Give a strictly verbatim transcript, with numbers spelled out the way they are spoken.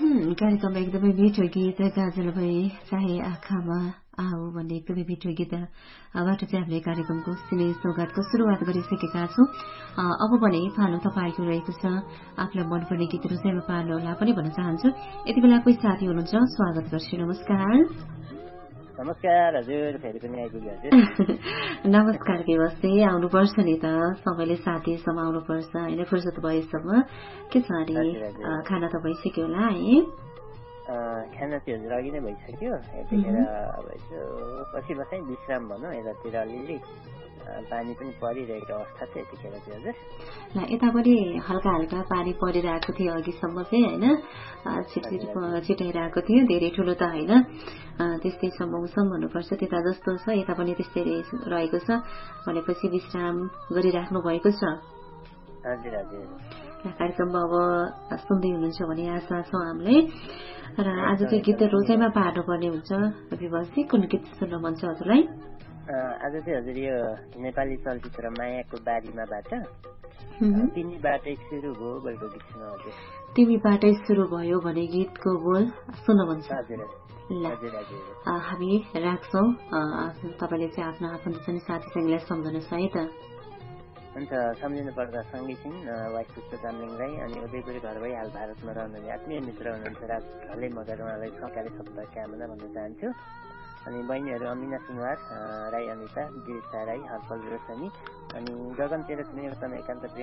कार्यक्रममा एकदमै मिठो गीत गाजल भए चाहे आँखामा आओ भन्ने एकदमै मिठो गीतबाट चाहिँ हामीले कार्यक्रमको सिने सौगातको सुरुवात गरिसकेका छौँ। अब भने पालो तपाईँको रहेको छ आफूलाई मनपर्ने गीतहरू चाहिँ पालोलाई पनि भन्न चाहन्छु। यति बेला कोही साथी हुनुहुन्छ, स्वागत गर्छु। नमस्कार। नमस्कार हजुर, फेरि पनि आइपुग्यो हजुर। नमस्कार बेबसी, आउनुपर्छ नि त, सबैले साथी समाउनुपर्छ होइन, फुर्सद भएसम्म। के छ अरे, खाना त भइसक्यो होला है? खाना चाहिँ हजुर अघि नै भइसक्यो। यतिखेर अब यसो पछि बसाइ विश्राम भनौँ, यतातिर अलिअलि पानी पनि परिरहेको अवस्था छ यतिखेर चाहिँ हजुर। ल यता पनि हल्का हल्का पानी परिरहेको थियो अघिसम्म चाहिँ होइन, छिटो छिटाइरहेको थियो, धेरै ठुलो त होइन, त्यस्तै मौसम भन्नुपर्छ त्यता जस्तो छ, यता पनि त्यस्तै रहेको छ। भनेपछि विश्राम गरिराख्नु भएको छ। हजुर हजुर। कार्यक्रममा अब सुन्दै हुनुहुन्छ भने आशा छौँ हामीले। र आज चाहिँ गीत रोजाइमा पार्नु पर्ने हुन्छ विवासी, कुन गीत सुन्न मन छ हजुरलाई? आज चाहिँ हजुर यो नेपाली चलचित्र मायाको बारीमाबाट तिमीबाटै सुरु भयो बोलको गीत सुन हजुर। तिमीबाटै सुरु भयो भने गीतको बोल सुन्न मन छ। हजुर ल हामी राख्छौँ, तपाईँले चाहिँ आफ्नो आफन्त चाहिँ साथीसँगलाई सम्झनु छ है त? हुन्छ, सम्झिनु पर्दा सँगै छिन् वाइस पुष्प चामलिङ राई अनि उदयपुरी घर भई हाल भारतमा रहनुहुने आत्मीय मित्र हुनुहुन्छ राज ढले मगर, उहाँलाई सरकारी शुभकामना भन्न चाहन्छु। अनि बहिनीहरू अमिना सुनवार राई, अनिता गिरिजा राई, हर्पल रोशनी अनि गगन तेह्र एकान्त